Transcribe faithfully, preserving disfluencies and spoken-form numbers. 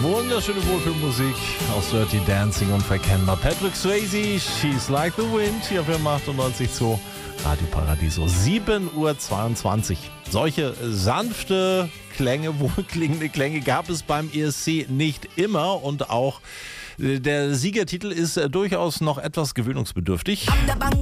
Wunderschöne Wohlfühlmusik aus Dirty Dancing, unverkennbar. Patrick Swayze, She's Like the Wind, hier für achtundneunzig Komma zwei Radio Paradiso, sieben Uhr zweiundzwanzig. Solche sanfte Klänge, wohlklingende Klänge gab es beim E S C nicht immer und auch der Siegertitel ist durchaus noch etwas gewöhnungsbedürftig.